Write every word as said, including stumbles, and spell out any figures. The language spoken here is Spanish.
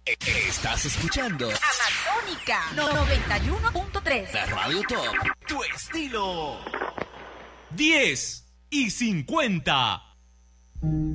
Estás escuchando Amazónica noventa y uno punto tres. La Radio Top. Tu estilo. diez y cincuenta.